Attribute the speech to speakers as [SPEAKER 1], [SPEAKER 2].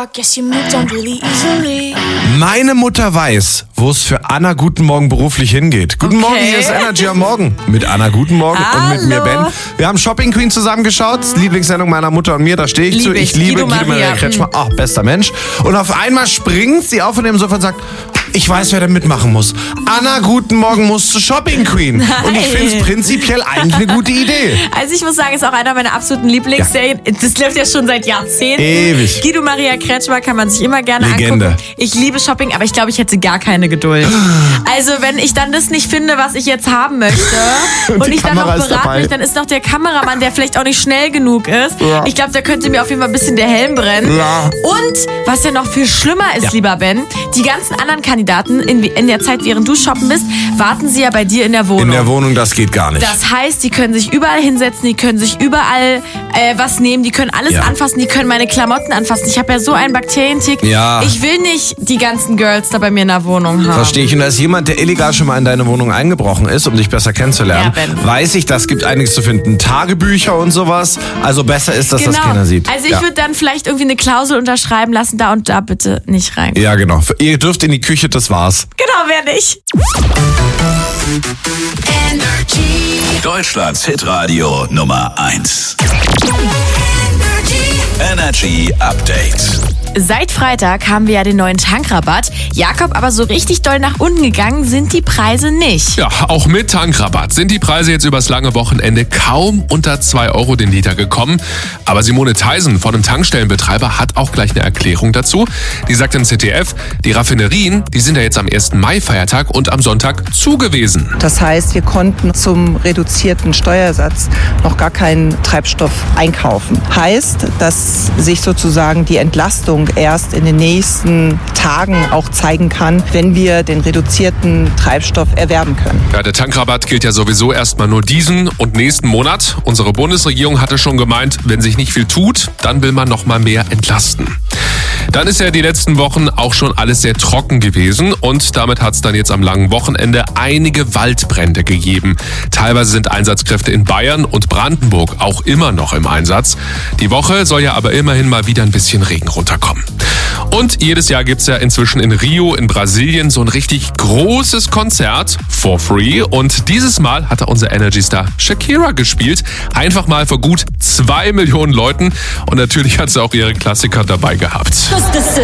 [SPEAKER 1] I guess you moved on really easily.
[SPEAKER 2] Meine Mutter weiß, wo es für Anna Guten Morgen beruflich hingeht. Guten Morgen, hier ist Energy am Morgen. Mit Anna Guten Morgen und mit mir, Ben. Wir haben Shopping Queen zusammengeschaut. Lieblingssendung meiner Mutter und mir, da stehe ich zu. Ich liebe Guido Maria Kretschmer. Ach, bester Mensch. Und auf einmal springt sie auf von dem Sofa und sagt, ich weiß, wer da mitmachen muss. Anna Guten Morgen muss zu Shopping Queen.
[SPEAKER 3] Nein.
[SPEAKER 2] Und ich finde es prinzipiell eigentlich eine gute Idee.
[SPEAKER 3] Also ich muss sagen, ist auch einer meiner absoluten Lieblingsserien. Ja. Das läuft ja schon seit Jahrzehnten.
[SPEAKER 2] Ewig.
[SPEAKER 3] Guido Maria Kretschmer kann man sich immer gerne
[SPEAKER 2] Legende.
[SPEAKER 3] angucken. Ich liebe Shopping, aber ich glaube, ich hätte gar keine Geduld. Also wenn ich dann das nicht finde, was ich jetzt haben möchte und ich dann noch beraten möchte, dann ist noch der Kameramann, der vielleicht auch nicht schnell genug ist. Ja. Ich glaube, da könnte mir auf jeden Fall ein bisschen der Helm brennen. Ja. Und was ja noch viel schlimmer ist, lieber Ben, die ganzen anderen Kandidaten in der Zeit, während du shoppen bist, warten sie ja bei dir in der Wohnung.
[SPEAKER 2] In der Wohnung, das geht gar nicht.
[SPEAKER 3] Das heißt, die können sich überall hinsetzen, die können sich überall was nehmen, die können alles anfassen, die können meine Klamotten anfassen. Ich habe ja so einen Bakterientick.
[SPEAKER 2] Ja.
[SPEAKER 3] Ich will nicht die ganzen Girls da bei mir in der Wohnung haben.
[SPEAKER 2] Verstehe ich. Und als jemand, der illegal schon mal in deine Wohnung eingebrochen ist, um dich besser kennenzulernen, weiß ich, das gibt einiges zu finden. Tagebücher und sowas. Also besser ist, dass das keiner sieht.
[SPEAKER 3] Also ich würde dann vielleicht irgendwie eine Klausel unterschreiben lassen, da und da bitte nicht rein.
[SPEAKER 2] Ja, genau. Ihr dürft in die Küche, das war's.
[SPEAKER 3] Genau, wer nicht.
[SPEAKER 4] Deutschlands Hitradio Nummer 1. Energy Update.
[SPEAKER 3] Seit Freitag haben wir ja den neuen Tankrabatt. Jakob, aber so richtig doll nach unten gegangen sind die Preise nicht.
[SPEAKER 5] Ja, auch mit Tankrabatt sind die Preise jetzt übers lange Wochenende kaum unter 2 Euro den Liter gekommen. Aber Simone Theisen von einem Tankstellenbetreiber hat auch gleich eine Erklärung dazu. Die sagt im ZDF, die Raffinerien, die sind ja jetzt am 1. Mai-Feiertag und am Sonntag zugewiesen.
[SPEAKER 6] Das heißt, wir konnten zum reduzierten Steuersatz noch gar keinen Treibstoff einkaufen. Heißt, dass sich sozusagen die Entlastung erst in den nächsten Tagen auch zeigen kann, wenn wir den reduzierten Treibstoff erwerben können.
[SPEAKER 5] Ja, der Tankrabatt gilt ja sowieso erstmal nur diesen und nächsten Monat. Unsere Bundesregierung hatte schon gemeint, wenn sich nicht viel tut, dann will man noch mal mehr entlasten. Dann ist ja die letzten Wochen auch schon alles sehr trocken gewesen und damit hat es dann jetzt am langen Wochenende einige Waldbrände gegeben. Teilweise sind Einsatzkräfte in Bayern und Brandenburg auch immer noch im Einsatz. Die Woche soll ja aber immerhin mal wieder ein bisschen Regen runterkommen. Und jedes Jahr gibt's ja inzwischen in Rio in Brasilien so ein richtig großes Konzert for free. Und dieses Mal hat da unser Energy-Star Shakira gespielt. Einfach mal vor gut 2 Millionen Leuten. Und natürlich hat sie auch ihre Klassiker dabei gehabt.